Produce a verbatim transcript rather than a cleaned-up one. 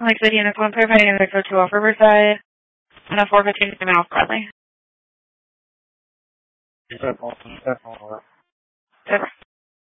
Like City and one firefighting and six oh two off Riverside, and a four fifteen off Bradley. Is that all? Is that all? Super.